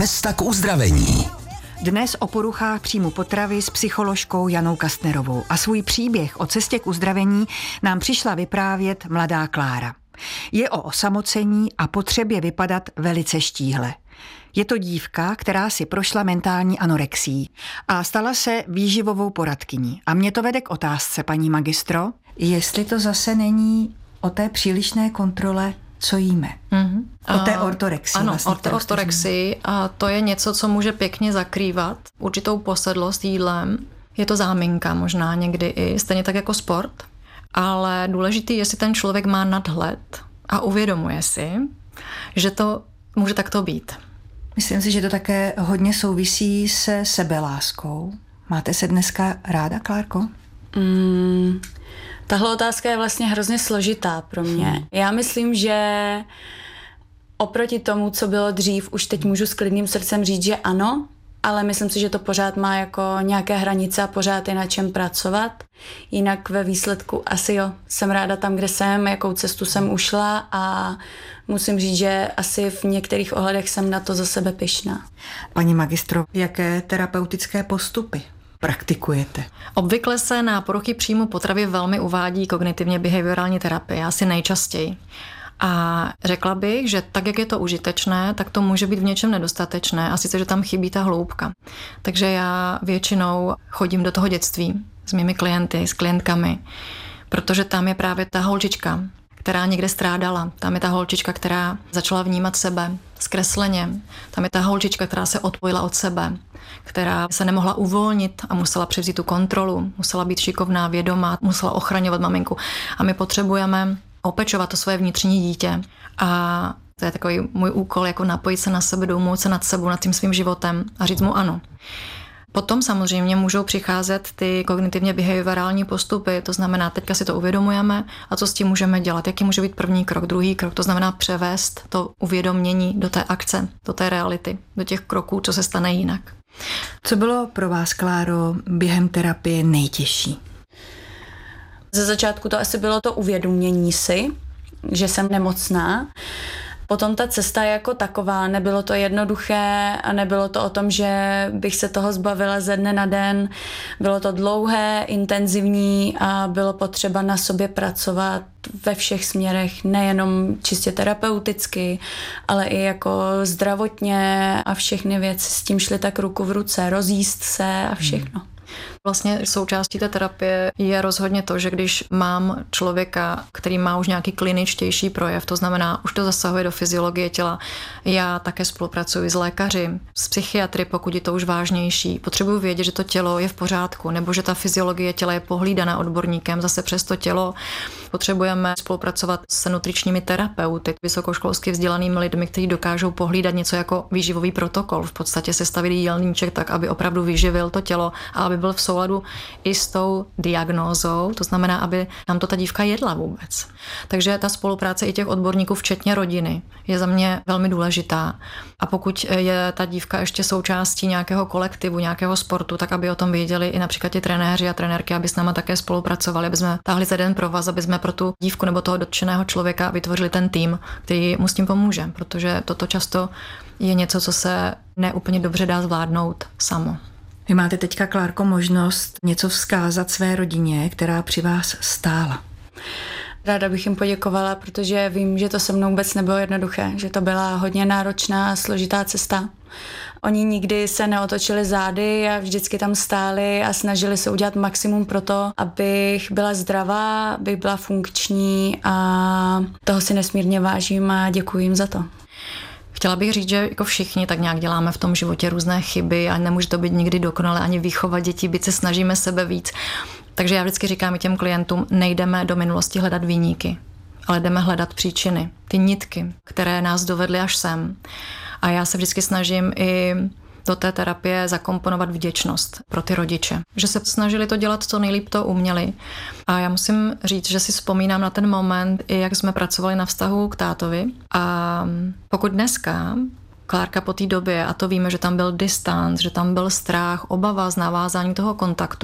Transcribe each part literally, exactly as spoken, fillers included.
Cesta k uzdravení. Dnes o poruchách příjmu potravy s psycholožkou Janou Kastnerovou a svůj příběh o cestě k uzdravení nám přišla vyprávět mladá Klára. Je o osamocení a potřebě vypadat velice štíhle. Je to dívka, která si prošla mentální anorexií a stala se výživovou poradkyní. A mě to vede k otázce, paní magistro, jestli to zase není o té přílišné kontrole, co jíme. Mm-hmm. O té ortorexii. Ano, vlastně, o té ortorexii. A to je něco, co může pěkně zakrývat určitou posedlost jídlem. Je to záminka možná někdy i, stejně tak jako sport. Ale důležitý je, jestli ten člověk má nadhled a uvědomuje si, že to může takto být. Myslím si, že to také hodně souvisí se sebeláskou. Máte se dneska ráda, Klárko? Mm, tahle otázka je vlastně hrozně složitá pro mě. Hmm. Já myslím, že oproti tomu, co bylo dřív, už teď můžu s klidným srdcem říct, že ano, ale myslím si, že to pořád má jako nějaké hranice a pořád je na čem pracovat. Jinak ve výsledku asi jo, jsem ráda tam, kde jsem, jakou cestu jsem ušla a musím říct, že asi v některých ohledech jsem na to za sebe pyšná. Paní magistro, jaké terapeutické postupy praktikujete? Obvykle se na poruchy příjmu potravy velmi uvádí kognitivně behaviorální terapie, asi nejčastěji. A řekla bych, že tak, jak je to užitečné, tak to může být v něčem nedostatečné a sice, že tam chybí ta hloubka. Takže já většinou chodím do toho dětství s mými klienty, s klientkami, protože tam je právě ta holčička, která někde strádala. Tam je ta holčička, která začala vnímat sebe zkresleně. Tam je ta holčička, která se odpojila od sebe, která se nemohla uvolnit a musela převzít tu kontrolu, musela být šikovná, vědomá, musela ochraňovat maminku. A my potřebujeme opečovat to svoje vnitřní dítě. A to je takový můj úkol, jako napojit se na sebe, domů se nad sebou, nad tím svým životem a říct mu ano. Potom samozřejmě můžou přicházet ty kognitivně behaviorální postupy, to znamená, teďka si to uvědomujeme a co s tím můžeme dělat, jaký může být první krok, druhý krok, to znamená převést to uvědomění do té akce, do té reality, do těch kroků, co se stane jinak. Co bylo pro vás, Kláro, během terapie nejtěžší? Ze začátku to asi bylo to uvědomění si, že jsem nemocná. Potom ta cesta jako taková, nebylo to jednoduché a nebylo to o tom, že bych se toho zbavila ze dne na den. Bylo to dlouhé, intenzivní a bylo potřeba na sobě pracovat ve všech směrech, nejenom čistě terapeuticky, ale i jako zdravotně a všechny věci s tím šly tak ruku v ruce, rozjíst se a všechno. Hmm. Vlastně součástí té terapie je rozhodně to, že když mám člověka, který má už nějaký kliničtější projev, to znamená, už to zasahuje do fyziologie těla, já také spolupracuji s lékaři, s psychiatry, pokud je to už vážnější. Potřebuji vědět, že to tělo je v pořádku, nebo že ta fyziologie těla je pohlídaná odborníkem, zase přes to tělo. Potřebujeme spolupracovat s nutričními terapeuty, vysokoškolsky vzdělanými lidmi, kteří dokážou pohlídat něco jako výživový protokol, v podstatě sestavit jídelníček tak, aby opravdu vyživil to tělo a aby byl v souladu i s tou diagnózou, to znamená, aby nám to ta dívka jedla vůbec. Takže ta spolupráce i těch odborníků, včetně rodiny, je za mě velmi důležitá. A pokud je ta dívka ještě součástí nějakého kolektivu, nějakého sportu, tak aby o tom věděli i například ti trenéři a trenérky, aby s náma také spolupracovali, aby jsme táhli za jeden provaz, aby jsme pro tu dívku nebo toho dotčeného člověka vytvořili ten tým, který mu s tím pomůže, protože toto často je něco, co se neúplně dobře dá zvládnout samo. Vy máte teďka, Klárko, možnost něco vzkázat své rodině, která při vás stála. Ráda bych jim poděkovala, protože vím, že to se mnou vůbec nebylo jednoduché, že to byla hodně náročná a složitá cesta. Oni nikdy se neotočili zády a vždycky tam stáli a snažili se udělat maximum pro to, abych byla zdravá, abych byla funkční a toho si nesmírně vážím a děkuji jim za to. Chtěla bych říct, že jako všichni tak nějak děláme v tom životě různé chyby a nemůže to být nikdy dokonale ani výchova dětí, byť se snažíme sebe víc. Takže já vždycky říkám i těm klientům, nejdeme do minulosti hledat viníky, ale jdeme hledat příčiny, ty nitky, které nás dovedly až sem. A já se vždycky snažím i do té terapie zakomponovat vděčnost pro ty rodiče. Že se snažili to dělat, co nejlíp to uměli. A já musím říct, že si vzpomínám na ten moment, i jak jsme pracovali na vztahu k tátovi. A pokud dneska Klárka po té době, a to víme, že tam byl distanc, že tam byl strach, obava z navázání toho kontaktu,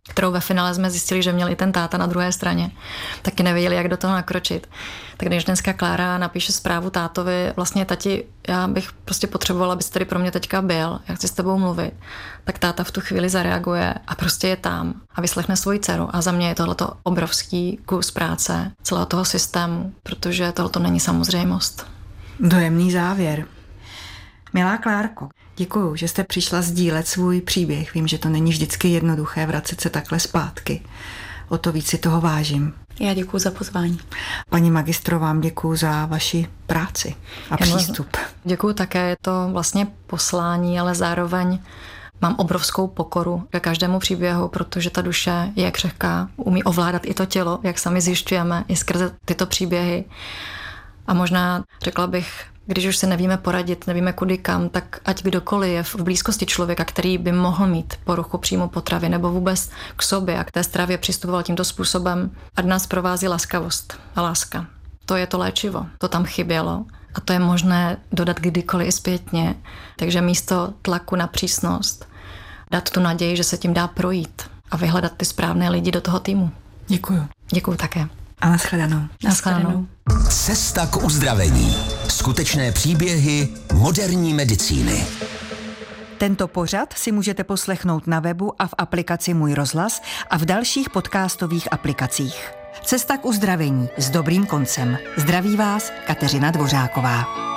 kterou ve finále jsme zjistili, že měl i ten táta na druhé straně. Taky nevěděli, jak do toho nakročit. Tak když dneska Klára napíše zprávu tátovi, vlastně tati, já bych prostě potřebovala, abys tady pro mě teďka byl, já chci s tebou mluvit, tak táta v tu chvíli zareaguje a prostě je tam a vyslechne svoji dceru. A za mě je tohleto obrovský kus práce celého toho systému, protože tohleto není samozřejmost. Dojemný závěr. Milá Klárko, děkuju, že jste přišla sdílet svůj příběh. Vím, že to není vždycky jednoduché vracet se takhle zpátky. O to víc si toho vážím. Já děkuju za pozvání. Paní magistro, vám děkuju za vaši práci a přístup. Děkuju také, je to vlastně poslání, ale zároveň mám obrovskou pokoru ke každému příběhu, protože ta duše je křehká, umí ovládat i to tělo, jak sami zjišťujeme, i skrze tyto příběhy. A možná řekla bych, když už se nevíme poradit, nevíme kudy kam, tak ať kdokoliv je v blízkosti člověka, který by mohl mít poruchu příjmu potravy nebo vůbec k sobě a k té stravě přistupoval tímto způsobem, ať nás provází laskavost a láska. To je to léčivo, to tam chybělo a to je možné dodat kdykoliv i zpětně. Takže místo tlaku na přísnost dát tu naději, že se tím dá projít a vyhledat ty správné lidi do toho týmu. Děkuju. Děkuju také. A nashledanou. Nashledanou. Cesta k uzdravení. Skutečné příběhy moderní medicíny. Tento pořad si můžete poslechnout na webu a v aplikaci Můj rozhlas a v dalších podcastových aplikacích. Cesta k uzdravení s dobrým koncem. Zdraví vás Kateřina Dvořáková.